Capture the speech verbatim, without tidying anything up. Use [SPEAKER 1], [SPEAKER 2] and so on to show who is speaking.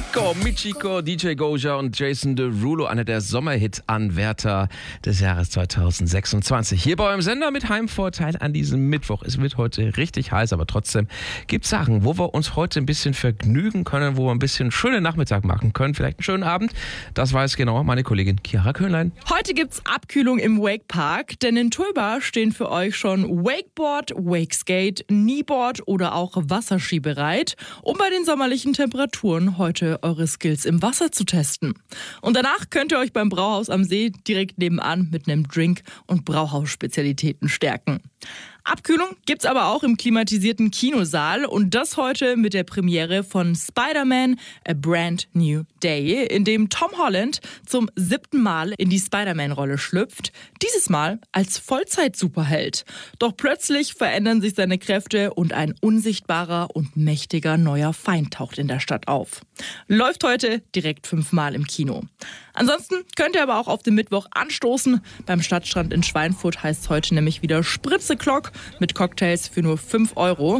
[SPEAKER 1] Chico, Michiko, D J Goja und Jason Derulo, einer der Sommerhit-Anwärter des Jahres zwanzig sechsundzwanzig. Hier bei eurem Sender mit Heimvorteil an diesem Mittwoch. Es wird heute richtig heiß, aber trotzdem gibt es Sachen, wo wir uns heute ein bisschen vergnügen können, wo wir ein bisschen schönen Nachmittag machen können, vielleicht einen schönen Abend. Das weiß genau meine Kollegin Chiara Köhnlein.
[SPEAKER 2] Heute gibt's Abkühlung im Wakepark, denn in Tulba stehen für euch schon Wakeboard, Wakeskate, Kneeboard oder auch Wasserski bereit, um bei den sommerlichen Temperaturen heute eure Skills im Wasser zu testen. Und danach könnt ihr euch beim Brauhaus am See direkt nebenan mit einem Drink und Brauhausspezialitäten stärken. Abkühlung gibt's aber auch im klimatisierten Kinosaal und das heute mit der Premiere von Spider-Man A Brand New Day, in dem Tom Holland zum siebten Mal in die Spider-Man-Rolle schlüpft, dieses Mal als Vollzeit-Superheld. Doch plötzlich verändern sich seine Kräfte und ein unsichtbarer und mächtiger neuer Feind taucht in der Stadt auf. Läuft heute direkt fünfmal im Kino. Ansonsten könnt ihr aber auch auf den Mittwoch anstoßen. Beim Stadtstrand in Schweinfurt heißt es heute nämlich wieder Spritzeklock mit Cocktails für nur fünf Euro.